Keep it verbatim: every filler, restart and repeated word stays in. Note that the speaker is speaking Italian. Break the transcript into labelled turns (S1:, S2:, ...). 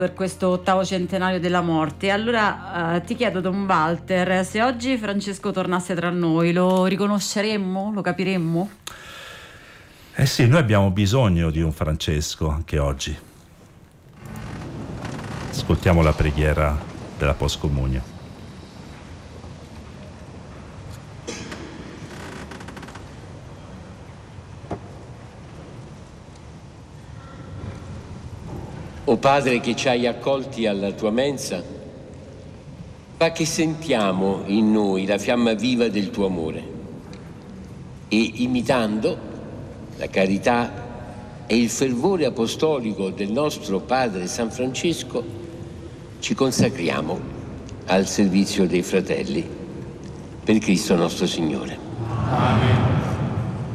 S1: per questo ottavo centenario della morte. Allora eh, ti chiedo, Don Walter, se oggi Francesco tornasse tra noi, lo riconosceremmo? Lo capiremmo?
S2: Eh sì, noi abbiamo bisogno di un Francesco anche oggi. Ascoltiamo la preghiera della postcomunio.
S3: O Padre che ci hai accolti alla tua mensa, fa che sentiamo in noi la fiamma viva del tuo amore e, imitando la carità e il fervore apostolico del nostro Padre San Francesco, ci consacriamo al servizio dei fratelli, per Cristo nostro Signore.
S4: Amen.